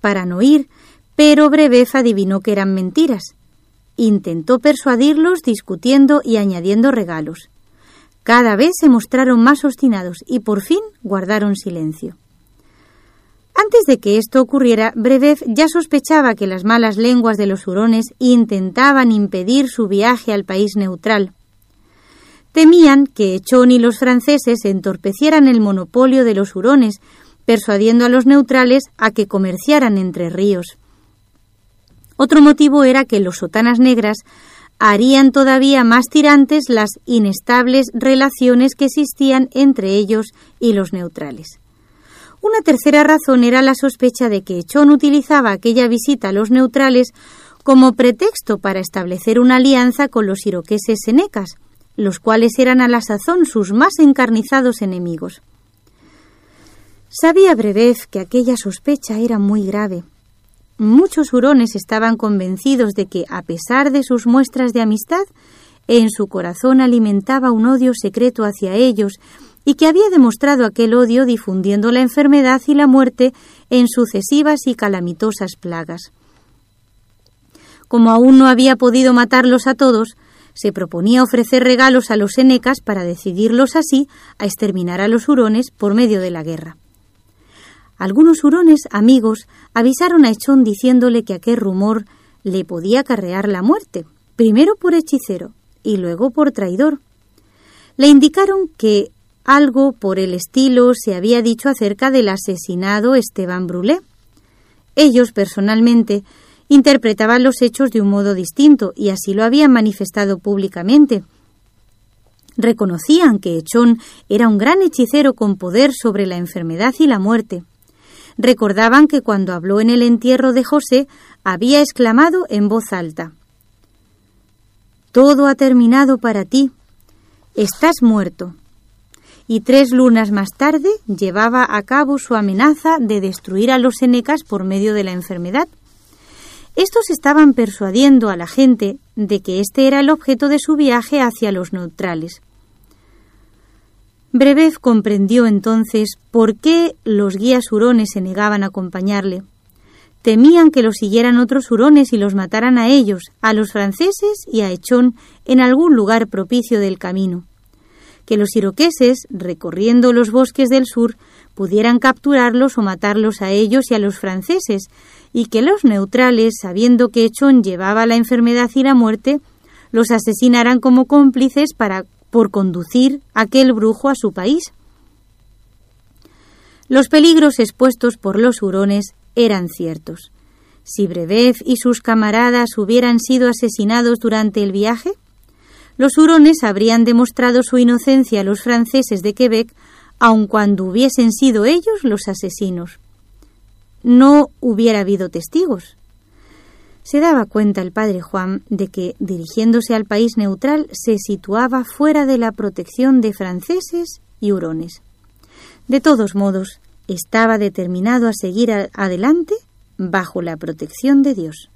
para no ir, pero Brebev adivinó que eran mentiras. Intentó persuadirlos discutiendo y añadiendo regalos. Cada vez se mostraron más obstinados y por fin guardaron silencio. Antes de que esto ocurriera, Brebev ya sospechaba que las malas lenguas de los hurones intentaban impedir su viaje al país neutral. Temían que Echón y los franceses entorpecieran el monopolio de los hurones, persuadiendo a los neutrales a que comerciaran entre ríos. Otro motivo era que los sotanas negras harían todavía más tirantes las inestables relaciones que existían entre ellos y los neutrales. Una tercera razón era la sospecha de que Echón utilizaba aquella visita a los neutrales como pretexto para establecer una alianza con los iroqueses senecas, los cuales eran a la sazón sus más encarnizados enemigos. Sabía Brebev que aquella sospecha era muy grave. Muchos hurones estaban convencidos de que, a pesar de sus muestras de amistad, en su corazón alimentaba un odio secreto hacia ellos y que había demostrado aquel odio difundiendo la enfermedad y la muerte en sucesivas y calamitosas plagas. Como aún no había podido matarlos a todos, se proponía ofrecer regalos a los senecas para decidirlos así a exterminar a los hurones por medio de la guerra. Algunos hurones amigos avisaron a Echón diciéndole que aquel rumor le podía acarrear la muerte, primero por hechicero y luego por traidor. Le indicaron que algo por el estilo se había dicho acerca del asesinado Esteban Brulé. Ellos, personalmente, interpretaban los hechos de un modo distinto y así lo habían manifestado públicamente. Reconocían que Echón era un gran hechicero con poder sobre la enfermedad y la muerte. Recordaban que cuando habló en el entierro de José había exclamado en voz alta: «Todo ha terminado para ti, estás muerto». Y 3 lunas más tarde llevaba a cabo su amenaza de destruir a los senecas por medio de la enfermedad. Estos estaban persuadiendo a la gente de que este era el objeto de su viaje hacia los neutrales. Brebev comprendió entonces por qué los guías hurones se negaban a acompañarle. Temían que los siguieran otros hurones y los mataran a ellos, a los franceses y a Echón en algún lugar propicio del camino. Que los iroqueses, recorriendo los bosques del sur, pudieran capturarlos o matarlos a ellos y a los franceses, y que los neutrales, sabiendo que Echón llevaba la enfermedad y la muerte, los asesinaran como cómplices por conducir aquel brujo a su país. Los peligros expuestos por los hurones eran ciertos. Si Brebev y sus camaradas hubieran sido asesinados durante el viaje, los hurones habrían demostrado su inocencia a los franceses de Quebec, aun cuando hubiesen sido ellos los asesinos. No hubiera habido testigos. Se daba cuenta el padre Juan de que, dirigiéndose al país neutral, se situaba fuera de la protección de franceses y hurones. De todos modos, estaba determinado a seguir adelante bajo la protección de Dios.